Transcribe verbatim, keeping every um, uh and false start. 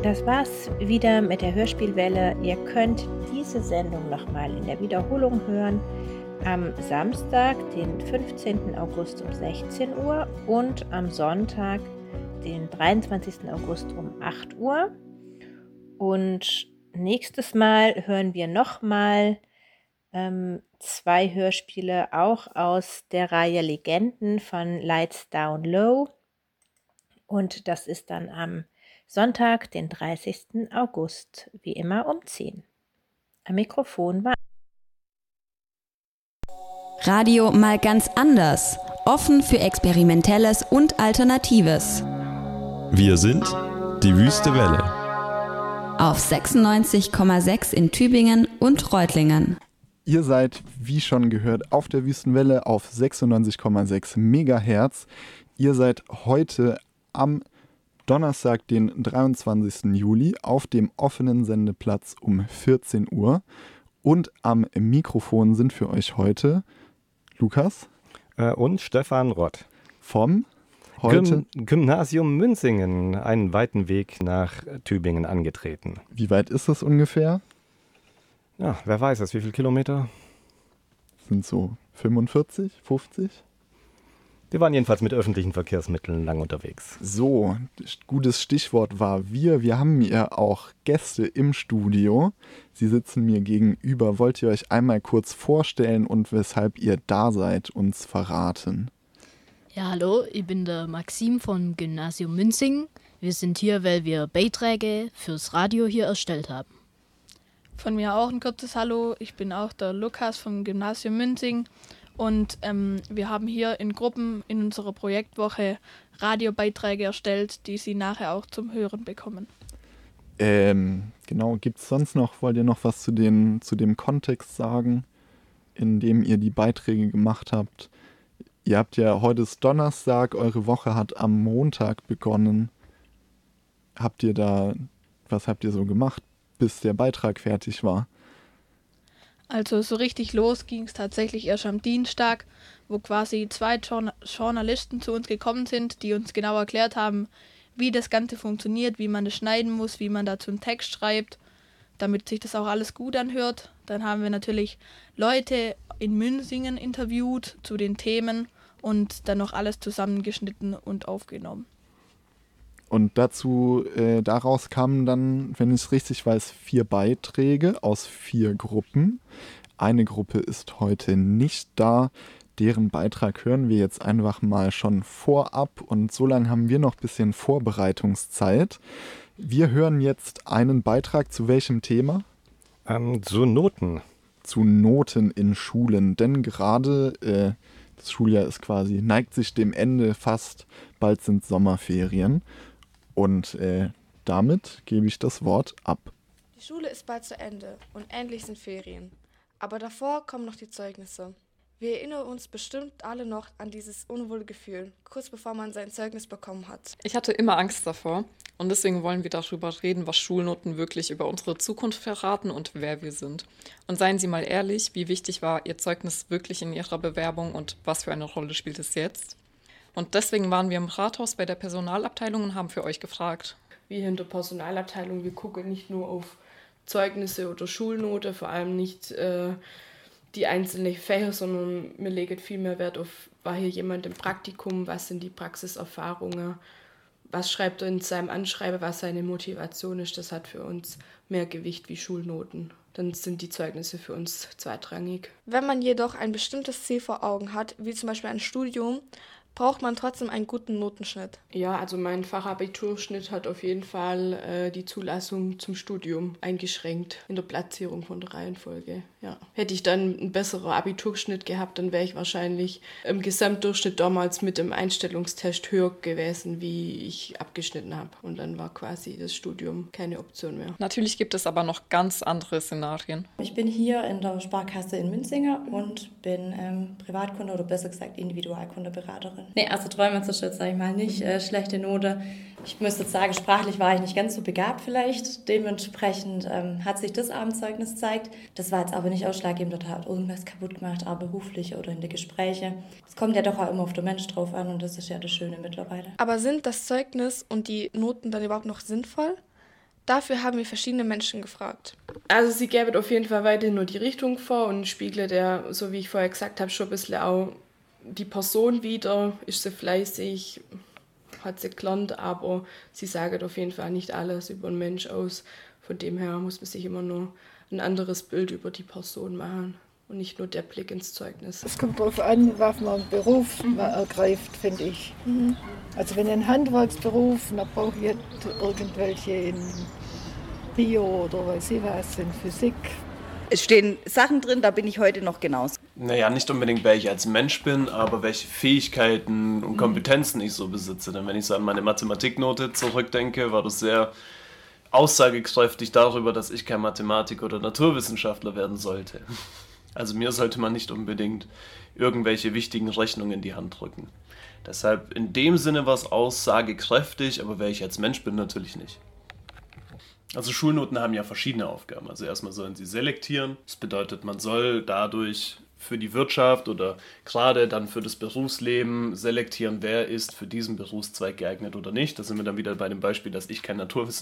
Das war's wieder mit der Hörspielwelle. Ihr könnt diese Sendung nochmal in der Wiederholung hören am Samstag, den fünfzehnten August um sechzehn Uhr und am Sonntag, den dreiundzwanzigsten August um acht Uhr. Und nächstes Mal hören wir nochmal ähm, zwei Hörspiele auch aus der Reihe Legenden von Lights Down Low. Und das ist dann am Sonntag, den dreißigsten August, wie immer um zehn. Am Mikrofon war Radio mal ganz anders. Offen für Experimentelles und Alternatives. Wir sind die Wüste Welle. Auf sechsundneunzig Komma sechs in Tübingen und Reutlingen. Ihr seid, wie schon gehört, auf der Wüstenwelle auf sechsundneunzig Komma sechs Megahertz. Ihr seid heute am Donnerstag, den dreiundzwanzigsten Juli, auf dem offenen Sendeplatz um vierzehn Uhr. Und am Mikrofon sind für euch heute Lukas äh, und Stefan Rott vom heute Gym- Gymnasium Münzingen, einen weiten Weg nach Tübingen angetreten. Wie weit ist das ungefähr? Ja, wer weiß es, wie viele Kilometer? Sind so fünfundvierzig, fünfzig? Wir waren jedenfalls mit öffentlichen Verkehrsmitteln lang unterwegs. So, gutes Stichwort war wir. Wir haben ja auch Gäste im Studio. Sie sitzen mir gegenüber. Wollt ihr euch einmal kurz vorstellen und weshalb ihr da seid, uns verraten? Ja, hallo, ich bin der Maxim vom Gymnasium Münzingen. Wir sind hier, weil wir Beiträge fürs Radio hier erstellt haben. Von mir auch ein kurzes Hallo. Ich bin auch der Lukas vom Gymnasium Münzingen. Und ähm, wir haben hier in Gruppen in unserer Projektwoche Radiobeiträge erstellt, die Sie nachher auch zum Hören bekommen. Ähm, genau, gibt es sonst noch, wollt ihr noch was zu, den, zu dem Kontext sagen, in dem ihr die Beiträge gemacht habt? Ihr habt ja, heute ist Donnerstag, eure Woche hat am Montag begonnen. Habt ihr da, was habt ihr so gemacht, bis der Beitrag fertig war? Also so richtig los ging es tatsächlich erst am Dienstag, wo quasi zwei Journa- Journalisten zu uns gekommen sind, die uns genau erklärt haben, wie das Ganze funktioniert, wie man das schneiden muss, wie man dazu einen Text schreibt, damit sich das auch alles gut anhört. Dann haben wir natürlich Leute in Münzingen interviewt zu den Themen und dann noch alles zusammengeschnitten und aufgenommen. Und dazu, äh, daraus kamen dann, wenn ich es richtig weiß, vier Beiträge aus vier Gruppen. Eine Gruppe ist heute nicht da. Deren Beitrag hören wir jetzt einfach mal schon vorab. Und so lange haben wir noch ein bisschen Vorbereitungszeit. Wir hören jetzt einen Beitrag zu welchem Thema? Ähm, zu Noten. Zu Noten in Schulen. Denn gerade äh, das Schuljahr ist quasi, neigt sich dem Ende fast. Bald sind Sommerferien. Und äh, damit gebe ich das Wort ab. Die Schule ist bald zu Ende und endlich sind Ferien. Aber davor kommen noch die Zeugnisse. Wir erinnern uns bestimmt alle noch an dieses unwohle Gefühl, kurz bevor man sein Zeugnis bekommen hat. Ich hatte immer Angst davor und deswegen wollen wir darüber reden, was Schulnoten wirklich über unsere Zukunft verraten und wer wir sind. Und seien Sie mal ehrlich, wie wichtig war Ihr Zeugnis wirklich in Ihrer Bewerbung und was für eine Rolle spielt es jetzt? Und deswegen waren wir im Rathaus bei der Personalabteilung und haben für euch gefragt. Wir in der Personalabteilung, wir gucken nicht nur auf Zeugnisse oder Schulnote, vor allem nicht äh, die einzelnen Fächer, sondern wir legen viel mehr Wert auf, war hier jemand im Praktikum, was sind die Praxiserfahrungen, was schreibt er in seinem Anschreiben, was seine Motivation ist. Das hat für uns mehr Gewicht wie Schulnoten. Dann sind die Zeugnisse für uns zweitrangig. Wenn man jedoch ein bestimmtes Ziel vor Augen hat, wie zum Beispiel ein Studium, braucht man trotzdem einen guten Notenschnitt. Ja, also mein Fachabiturschnitt hat auf jeden Fall äh, die Zulassung zum Studium eingeschränkt in der Platzierung von der Reihenfolge. Ja. Hätte ich dann einen besseren Abiturschnitt gehabt, dann wäre ich wahrscheinlich im Gesamtdurchschnitt damals mit dem Einstellungstest höher gewesen, wie ich abgeschnitten habe. Und dann war quasi das Studium keine Option mehr. Natürlich gibt es aber noch ganz andere Szenarien. Ich bin hier in der Sparkasse in Münzingen und bin ähm, Privatkunde oder besser gesagt Individualkundeberaterin. Nee, also Träume zu schützen, sage ich mal nicht. Äh, schlechte Note. Ich müsste jetzt sagen, sprachlich war ich nicht ganz so begabt vielleicht. Dementsprechend ähm, hat sich das Abendzeugnis gezeigt. Das war jetzt aber nicht ausschlaggebend, dort hat irgendwas kaputt gemacht, aber beruflich oder in den Gesprächen. Es kommt ja doch auch immer auf den Mensch drauf an und das ist ja das Schöne mittlerweile. Aber sind das Zeugnis und die Noten dann überhaupt noch sinnvoll? Dafür haben wir verschiedene Menschen gefragt. Also sie gäbe auf jeden Fall weiterhin nur die Richtung vor und spiegelt ja, so wie ich vorher gesagt habe, schon ein bisschen auch die Person wieder. Ist sie fleißig, hat sie gelernt, aber sie sagt auf jeden Fall nicht alles über einen Mensch aus. Von dem her muss man sich immer nur ein anderes Bild über die Person machen und nicht nur der Blick ins Zeugnis. Es kommt darauf an, was man einen Beruf mhm. ergreift, finde ich. Mhm. Also wenn ein Handwerksberuf, dann brauche ich irgendwelche in Bio oder weiß ich was, in Physik. Es stehen Sachen drin, da bin ich heute noch genauso. Naja, nicht unbedingt, wer ich als Mensch bin, aber welche Fähigkeiten und Kompetenzen ich so besitze. Denn wenn ich so an meine Mathematiknote zurückdenke, war das sehr aussagekräftig darüber, dass ich kein Mathematiker oder Naturwissenschaftler werden sollte. Also mir sollte man nicht unbedingt irgendwelche wichtigen Rechnungen in die Hand drücken. Deshalb in dem Sinne war es aussagekräftig, aber wer ich als Mensch bin, natürlich nicht. Also Schulnoten haben ja verschiedene Aufgaben. Also erstmal sollen sie selektieren. Das bedeutet, man soll dadurch für die Wirtschaft oder gerade dann für das Berufsleben selektieren, wer ist für diesen Berufszweig geeignet oder nicht. Da sind wir dann wieder bei dem Beispiel, dass ich kein Naturwissenschaftler